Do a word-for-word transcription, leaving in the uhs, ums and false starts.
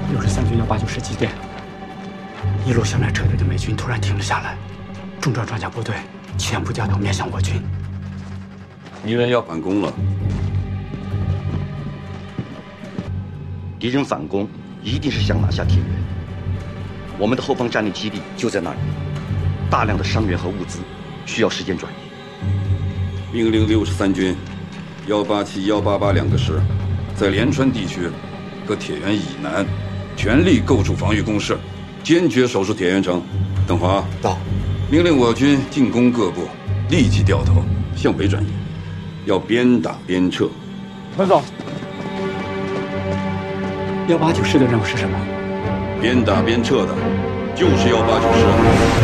六十三军幺八九师急电，一路向南撤退的美军突然停了下来，重装装甲部队全部掉头面向我军。 敌人要反攻了。 敌人反攻一定是想拿下铁原，我们的后方战略基地就在那里，大量的伤员和物资需要时间转移。 命令六十三军幺八七、幺八八两个师，在连川地区和铁原以南全力构筑防御工事，坚决守住铁原城。邓华到， 命令我军进攻各部，立即掉头向北转移，要边打边撤。 文总，幺八九师的任务是什么？ 边打边撤的，就是幺八九师。